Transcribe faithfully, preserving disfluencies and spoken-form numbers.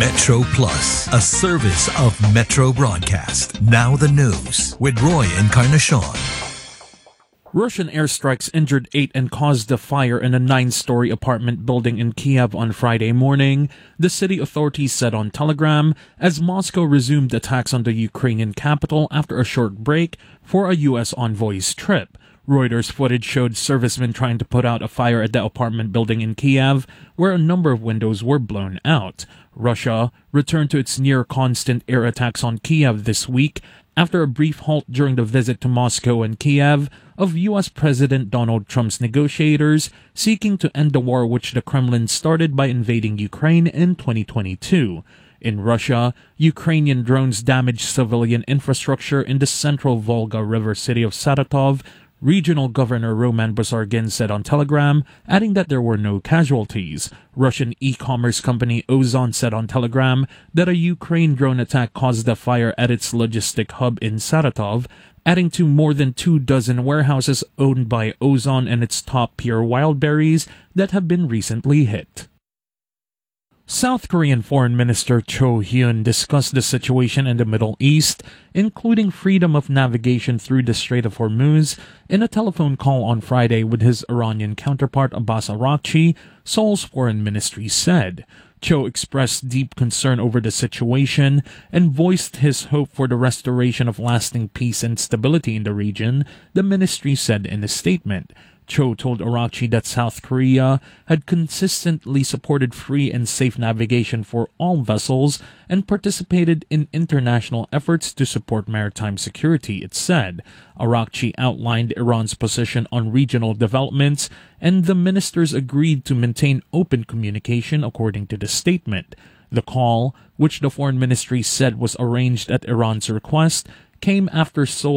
Metro Plus, a service of Metro Broadcast. Now the news with Roy Encarnacion. Russian airstrikes injured eight and caused a fire in a nine-story apartment building in Kiev on Friday morning, the city authorities said on Telegram, as Moscow resumed attacks on the Ukrainian capital after a short break for a U S envoy's trip. Reuters footage showed servicemen trying to put out a fire at the apartment building in Kiev, where a number of windows were blown out. Russia returned to its near-constant air attacks on Kiev this week after a brief halt during the visit to Moscow and Kiev of U S President Donald Trump's negotiators seeking to end the war which the Kremlin started by invading Ukraine in twenty twenty-two. In Russia, Ukrainian drones damaged civilian infrastructure in the central Volga River city of Saratov. Regional Governor Roman Busargin said on Telegram, adding that there were no casualties. Russian e-commerce company Ozon said on Telegram that a Ukraine drone attack caused a fire at its logistic hub in Saratov, adding to more than two dozen warehouses owned by Ozon and its top Pure Wildberries that have been recently hit. South Korean Foreign Minister Cho Hyun discussed the situation in the Middle East, including freedom of navigation through the Strait of Hormuz, in a telephone call on Friday with his Iranian counterpart Abbas Araghchi, Seoul's foreign ministry said. Cho expressed deep concern over the situation and voiced his hope for the restoration of lasting peace and stability in the region, the ministry said in a statement. Cho told Araghchi that South Korea had consistently supported free and safe navigation for all vessels and participated in international efforts to support maritime security, it said. Araghchi outlined Iran's position on regional developments, and the ministers agreed to maintain open communication according to the statement. The call, which the foreign ministry said was arranged at Iran's request, came after Seoul